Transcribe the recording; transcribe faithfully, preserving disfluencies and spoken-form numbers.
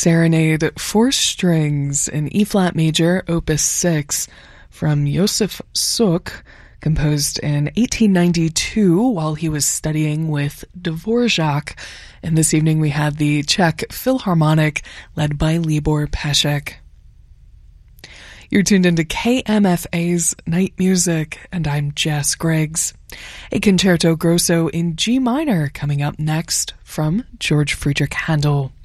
Serenade for Strings in E-flat major, opus six, from Josef Suk, composed in eighteen ninety-two while he was studying with Dvorak. And this evening we had the Czech Philharmonic led by Libor Pešek. You're tuned into K M F A's Night Music, and I'm Jess Griggs. A concerto grosso in G minor coming up next from George Friedrich Handel.